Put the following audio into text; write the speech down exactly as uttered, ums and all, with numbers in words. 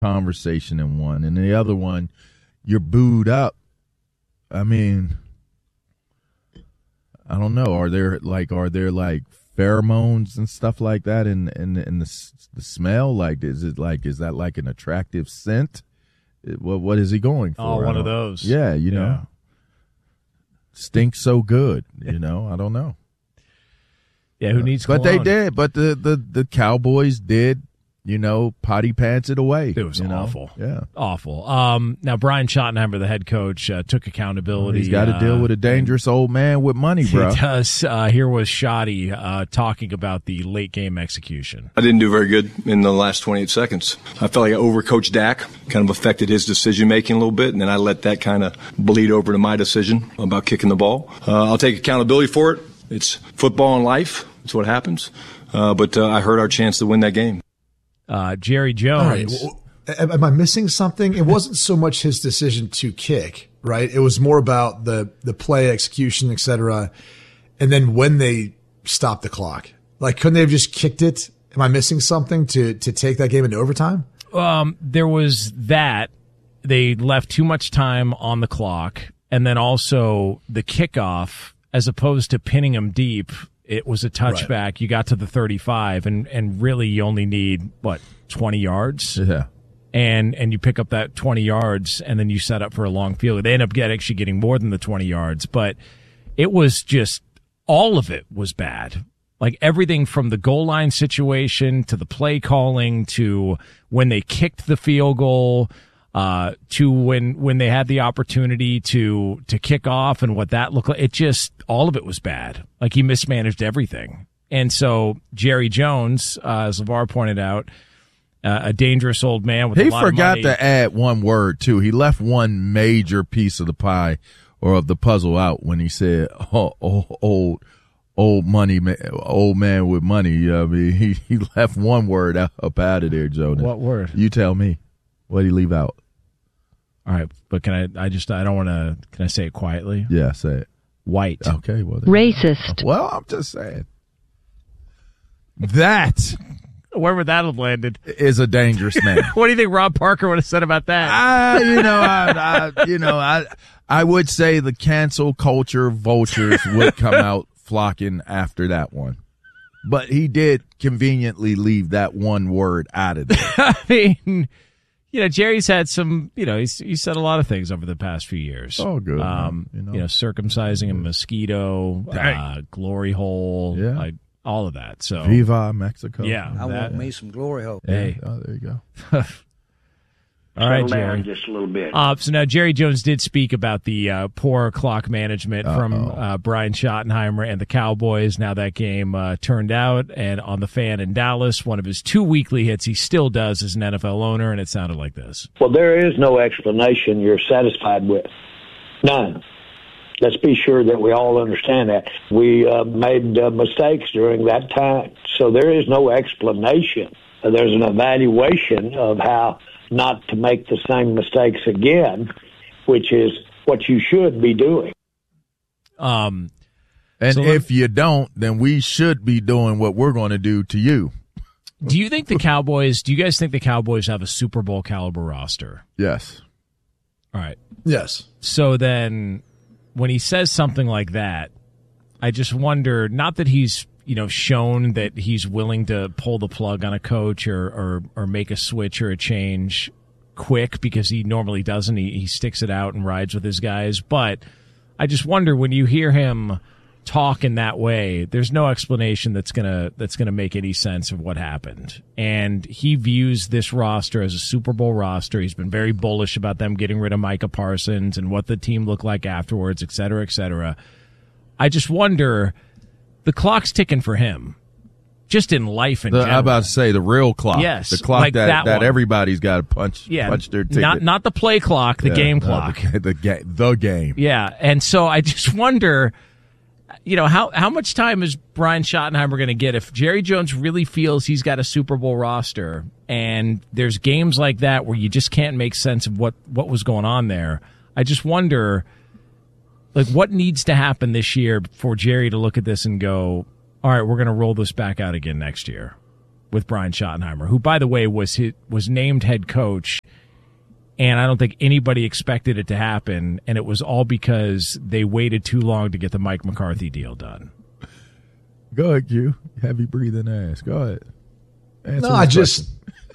conversation in one, and the other one, you're booed up. I mean, I don't know. Are there like are there like pheromones and stuff like that in in, in the the smell? Like, is it like is that like an attractive scent? It, what what is he going for? Oh, one of those. Yeah, you yeah. know, stinks so good. You know, I don't know. Yeah, who needs? But cologne? they did. But the, the, the Cowboys did. You know, potty pants it away. It was you awful. Know? Yeah. Awful. Um, now, Brian Schottenheimer, the head coach, uh, took accountability. He's got to uh, deal with a dangerous old man with money, bro. He does. Uh, here was Shotty uh, talking about the late game execution. I didn't do very good in the last twenty-eight seconds. I felt like I overcoached Dak, kind of affected his decision-making a little bit, and then I let that kind of bleed over to my decision about kicking the ball. Uh, I'll take accountability for it. It's football and life. That's what happens. Uh, but uh, I hurt our chance to win that game. Uh, Jerry Jones. All right. Well, am I missing something? It wasn't so much his decision to kick, right? It was more about the, the play execution, et cetera. And then when they stopped the clock, like, couldn't they have just kicked it? Am I missing something to, to take that game into overtime? Um, there was that. They left too much time on the clock. And then also the kickoff, as opposed to pinning them deep, it was a touchback. Right. You got to the thirty-five, and, and really you only need, what, twenty yards? Yeah. And and you pick up that twenty yards, and then you set up for a long field. They end up get, actually getting more than the twenty yards. But it was just, all of it was bad. Like everything from the goal line situation to the play calling to when they kicked the field goal uh, to when when they had the opportunity to to kick off and what that looked like. It just, all of it was bad. Like he mismanaged everything. And so Jerry Jones, uh, as LeVar pointed out, uh, a dangerous old man with he a lot of money. He forgot to add one word, too. He left one major piece of the pie or of the puzzle out when he said, oh, oh, old old money, old man with money. You know what I mean? He, he left one word out, up out of there, Jonas. What word? You tell me. What did he leave out? All right, but can I, I just, I don't want to, can I say it quietly? Yeah, say it. White. Okay, well. Racist. Well, I'm just saying. That. Where would that have landed? Is a dangerous man. What do you think Rob Parker would have said about that? Uh, you know, I, I, you know, I, I would say the cancel culture vultures would come out flocking after that one. But he did conveniently leave that one word out of there. I mean, you know, Jerry's had some, you know, he's he said a lot of things over the past few years. Oh, good. Um, you, know. you know, circumcising a mosquito, uh, glory hole, yeah. like, all of that. So Viva Mexico. Yeah. I that, want me some glory hole. Hey. Oh, there you go. All right, Settle Jerry. down just a little bit. Uh, so now Jerry Jones did speak about the uh, poor clock management Uh-oh. from uh, Brian Schottenheimer and the Cowboys. Now that game uh, turned out, and on the Fan in Dallas, one of his two weekly hits he still does as an N F L owner, and it sounded like this. Well, there is no explanation you're satisfied with. None. Let's be sure that we all understand that. We uh, made uh, mistakes during that time, so there is no explanation. There's an evaluation of how not to make the same mistakes again, which is what you should be doing. Um, and so if you don't, then we should be doing what we're going to do to you. Do you think the Cowboys, do you guys think the Cowboys have a Super Bowl caliber roster? Yes. All right. Yes. So then when he says something like that, I just wonder, not that he's, you know, shown that he's willing to pull the plug on a coach or, or, or make a switch or a change quick, because he normally doesn't. He, he sticks it out and rides with his guys. But I just wonder, when you hear him talk in that way, there's no explanation that's gonna that's gonna make any sense of what happened. And he views this roster as a Super Bowl roster. He's been very bullish about them getting rid of Micah Parsons and what the team looked like afterwards, et cetera, et cetera. I just wonder, the clock's ticking for him, just in life in the, general. I'm about to say the real clock. Yes, the clock like that, that, that one. everybody's got to punch, yeah, punch their ticket. Not not the play clock, the yeah, game no, clock. The, the, ga- the game. Yeah, and so I just wonder, you know, how, how much time is Brian Schottenheimer going to get if Jerry Jones really feels he's got a Super Bowl roster, and there's games like that where you just can't make sense of what, what was going on there. I just wonder, like, what needs to happen this year for Jerry to look at this and go, all right, we're going to roll this back out again next year. with Brian Schottenheimer, who, by the way, was hit, was named head coach, and I don't think anybody expected it to happen, and it was all because they waited too long to get the Mike McCarthy deal done. Go ahead, Q. Heavy breathing ass. Go ahead. Answer no, I question. just